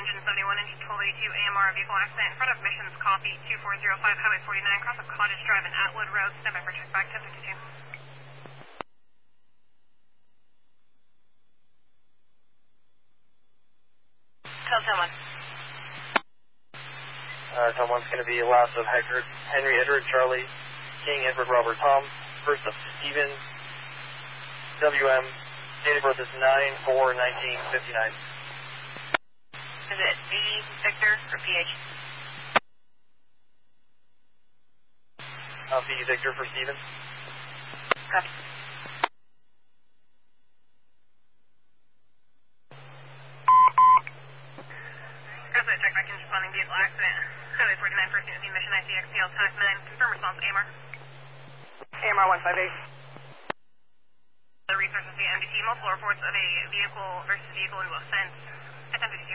engine 71, engine 1282, AMR, vehicle accident in front of missions, copy 2405, Highway 49, across of Cottage Drive and Atwood Road, stand by for check back, 1052. Tell 1. Tom 1's going to be last of Henry Edward Charlie King Edward Robert Tom, first of Stephen WM, date of birth is 9/4/1959. Is it V Victor or PH? V Victor for Stephen. Copy. Crossway check back, engine responding vehicle accident. Highway 49, first unit mission ICXCL, TAC 9. Confirm response, AMR. AMR 158. The resources via MDT, multiple reports of a vehicle versus vehicle into a fence. At 1052.